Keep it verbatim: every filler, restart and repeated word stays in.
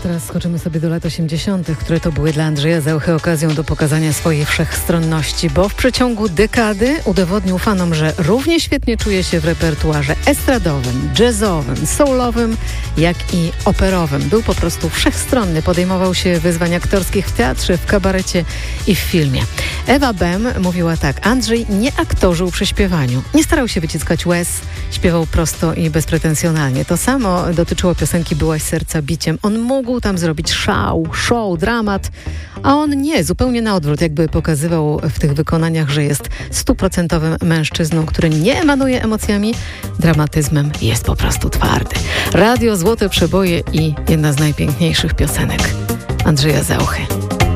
teraz skoczymy sobie do lat osiemdziesiątych, które to były dla Andrzeja Zauchy okazją do pokazania swojej wszechstronności, bo w przeciągu dekady udowodnił fanom, że równie świetnie czuje się w repertuarze estradowym, jazzowym, soulowym, jak i operowym. Był po prostu wszechstronny, podejmował się wyzwań aktorskich w teatrze, w kabarecie i w filmie. Ewa Bem mówiła tak: Andrzej nie aktorzył przy śpiewaniu, nie starał się wyciskać łez, śpiewał prosto i bezpretensjonalnie. To samo dotyczyło piosenki Byłaś serca biciem. On mógł tam zrobić szał, show, dramat, a on nie, zupełnie na odwrót, jakby pokazywał w tych wykonaniach, że jest stuprocentowym mężczyzną, który nie emanuje emocjami, dramatyzmem, jest po prostu twardy. Radio, złote przeboje i jedna z najpiękniejszych piosenek Andrzeja Zauchy.